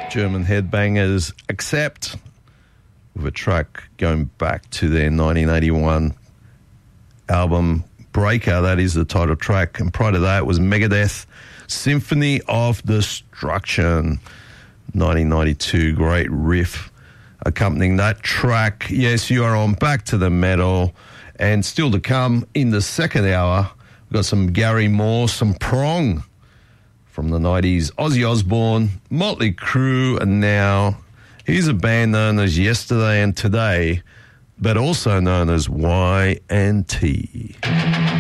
German headbangers Accept, with a track going back to their 1981 album Breaker. That is the title track. And prior to that was Megadeth, Symphony of Destruction, 1992. Great riff accompanying that track. Yes, you are on Back to the Metal. And still to come in the second hour, we've got some Gary Moore, some Prong from the 90s, Ozzy Osbourne, Motley Crue, and now here's a band known as Yesterday and Today, but also known as Y&T.